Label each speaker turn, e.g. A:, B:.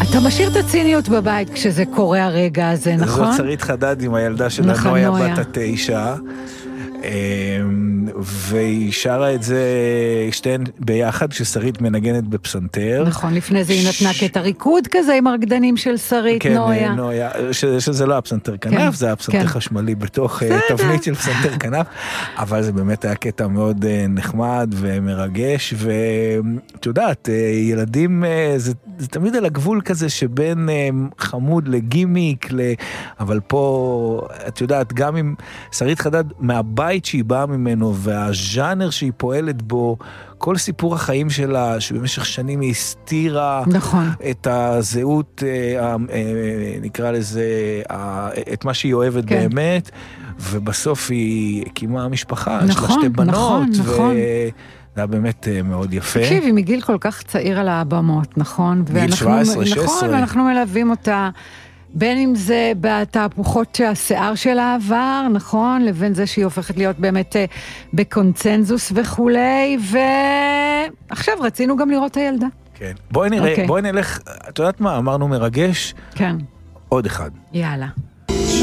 A: אתה משאיר את הציניות בבית כשזה קורה הרגע הזה, נכון?
B: זאת שרית חדד עם הילדה של נויה בת 9, והיא שרה את זה שתיהן ביחד כששרית מנגנת בפסנתר.
A: נכון, לפני זה היא נתנה קטע ריקוד כזה עם הרקדנים של שרית, נויה.
B: כן, נויה, שזה לא הפסנתר כנף, זה הפסנתר חשמלי בתוך תבנית של פסנתר כנף, אבל זה באמת היה קטע מאוד נחמד ומרגש, ואת יודעת, ילדים, זה תמיד על הגבול כזה שבין חמוד לגימיק, אבל פה, את יודעת, גם עם שרית חדד מהבית שהיא באה ממנו, והז'אנר שהיא פועלת בו, כל סיפור החיים שלה, שבמשך שנים היא הסתירה את הזהות, נקרא לזה, את מה שהיא אוהבת באמת, ובסוף היא הקימה משפחה, יש לה שתי בנות, זה היה באמת מאוד יפה.
A: תקשיב, היא מגיל כל כך צעיר על הבמות, נכון?
B: גיל 17, 16.
A: נכון, ואנחנו מלווים אותה, בין אם זה בתהפוכות שהשיער שלה עבר, נכון? לבין זה שהיא הופכת להיות באמת בקונצנזוס וכולי, ועכשיו רצינו גם לראות את הילדה.
B: כן. בואי נראה, בואי נלך, את יודעת מה? אמרנו מרגש?
A: כן.
B: עוד אחד.
A: יאללה.